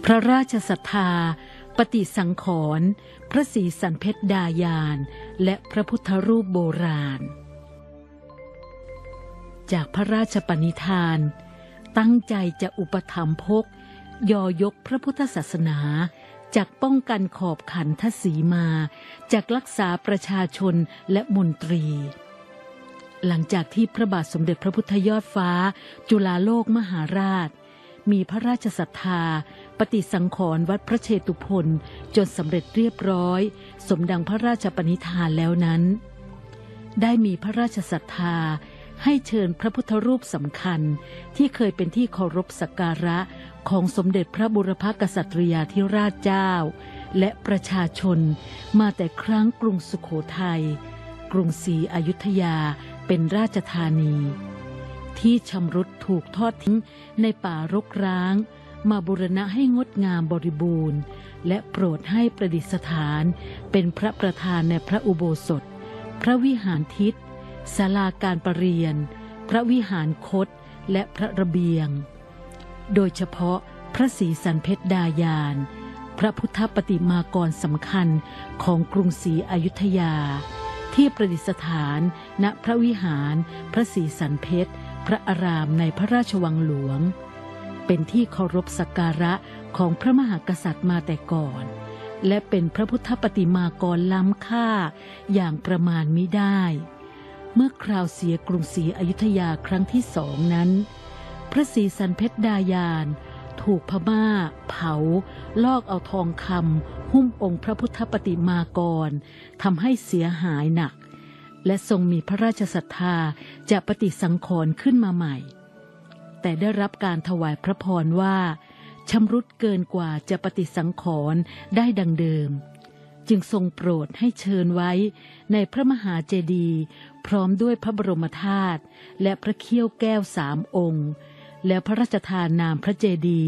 พระราชศรัทธาปฏิสังขรณ์พระศรีสันเพชรดายานและพระพุทธรูปโบราณจากพระราชปณิธานตั้งใจจะอุปถัมภกยอยกพระพุทธศาสนาจากป้องกันขอบขันทศีมาจากรักษาประชาชนและมนตรีหลังจากที่พระบาทสมเด็จพระพุทธยอดฟ้าจุฬาโลกมหาราชมีพระราชศรัทธาปฏิสังขรณ์วัดพระเชตุพนจนสำเร็จเรียบร้อยสมดังพระราชปณิธานแล้วนั้นได้มีพระราชศรัทธาให้เชิญพระพุทธรูปสำคัญที่เคยเป็นที่เคารพสักการะของสมเด็จพระบุรพกษัตริยาธิราชเจ้าและประชาชนมาแต่ครั้งกรุงสุโขทัยกรุงศรีอยุธยาเป็นราชธานีที่ชำรุดถูกทอดทิ้งในป่ารกร้างมาบูรณะให้งดงามบริบูรณ์และโปรดให้ประดิษฐานเป็นพระประธานในพระอุโบสถพระวิหารทิศศาลาการประเรียนพระวิหารคตและพระระเบียงโดยเฉพาะพระศรีสันเพชรดายานพระพุทธปฏิมากรสำคัญของกรุงศรีอยุธยาที่ประดิษฐานณพระวิหารพระศรีสันเพชรพระอารามในพระราชวังหลวงเป็นที่เคารพสักการะของพระมหากษัตริย์มาแต่ก่อนและเป็นพระพุทธปฏิมากรล้ำค่าอย่างประมาณมิได้เมื่อคราวเสียกรุงศรีอยุธยาครั้งที่2นั้นพระศรีสันเพชรดายานถูกพม่าเผาลอกเอาทองคำหุ้มองค์พระพุทธปฏิมากรทำให้เสียหายหนักและทรงมีพระราชศรัทธาจะปฏิสังขรณ์ขึ้นมาใหม่แต่ได้รับการถวายพระพรว่าชำรุดเกินกว่าจะปฏิสังขรณ์ได้ดังเดิมจึงทรงโปรดให้เชิญไว้ในพระมหาเจดีย์พร้อมด้วยพระบรมธาตุและพระเขี้ยวแก้ว3 องค์และพระราชทานนามพระเจดีย์